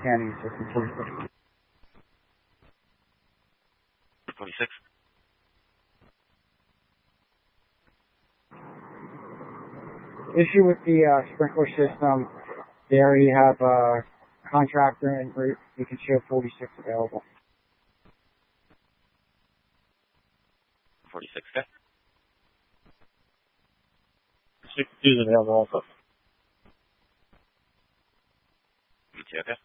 scanning system 46. 46. Issue with the sprinkler system, they already have a contractor en route. You can show 46 available. 46, okay. 62 is available also. Me too, okay.